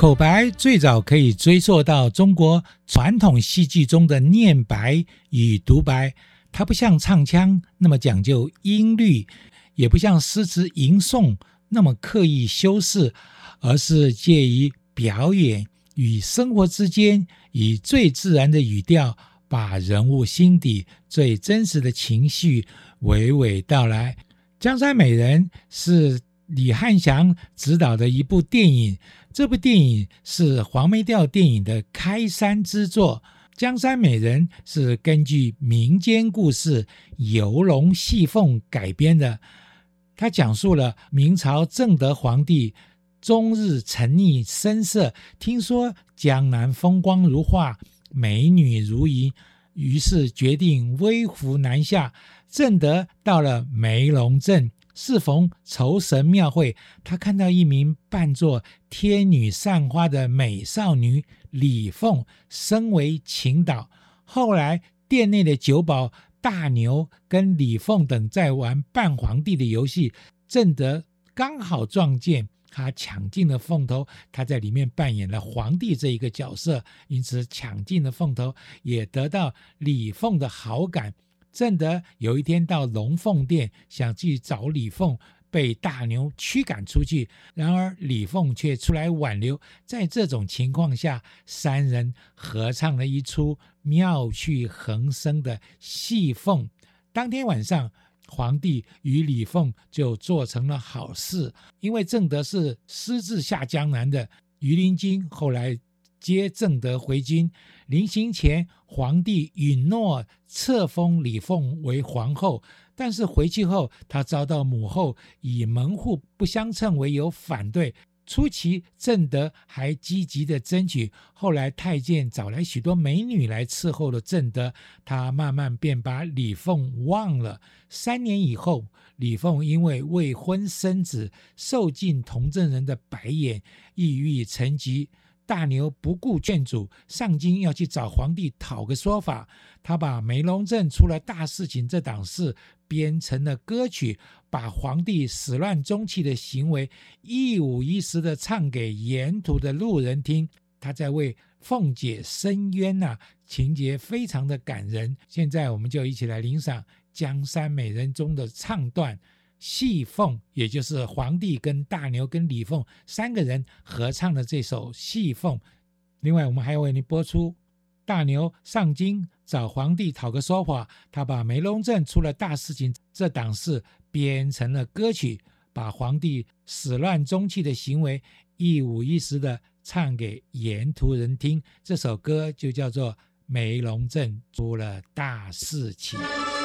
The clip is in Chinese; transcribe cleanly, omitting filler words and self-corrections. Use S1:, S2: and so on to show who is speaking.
S1: 口白最早可以追溯到中国传统戏剧中的念白与读白，它不像唱腔那么讲究音律，也不像诗词吟诵那么刻意修饰，而是介于表演与生活之间，以最自然的语调把人物心底最真实的情绪娓娓道来。江山美人是李翰祥执导的一部电影，这部电影是黄梅调电影的开山之作。江山美人是根据民间故事游龙戏凤改编的，它讲述了明朝正德皇帝终日沉溺声色，听说江南风光如画，美女如云，于是决定微服南下。正德到了梅龙镇，适逢酬神庙会，他看到一名扮作天女散花的美少女李凤，深为倾倒。后来店内的酒保大牛跟李凤等在玩扮皇帝的游戏，正德刚好撞见他抢进了凤头，他在里面扮演了皇帝这一个角色，因此抢进了凤头，也得到李凤的好感。正德有一天到龙凤店想去找李凤，被大牛驱赶出去，然而李凤却出来挽留。在这种情况下，三人合唱了一出妙趣横生的戏凤。当天晚上，皇帝与李凤就做成了好事，因为正德是私自下江南的，于林金后来接正德回军，临行前皇帝允诺册封李凤为皇后，但是回去后他遭到母后以门户不相称为由反对。初期正德还积极的争取，后来太监找来许多美女来伺候了正德，他慢慢便把李凤忘了。3年以后，李凤因为未婚生子，受尽同镇人的白眼，抑郁成疾。大牛不顾劝阻，上京要去找皇帝讨个说法。他把梅龙镇出了大事情这档事编成了歌曲，把皇帝始乱终弃的行为一五一十的唱给沿途的路人听。他在为凤姐申冤情节非常的感人。现在我们就一起来欣赏《江山美人》中的唱段戏凤，也就是皇帝跟大牛跟李凤3个人合唱的这首戏凤。另外我们还要为您播出大牛上京找皇帝讨个说法，他把梅龙镇出了大事情这档事编成了歌曲，把皇帝始乱终弃的行为一五一十的唱给沿途人听。这首歌就叫做梅龙镇出了大事情。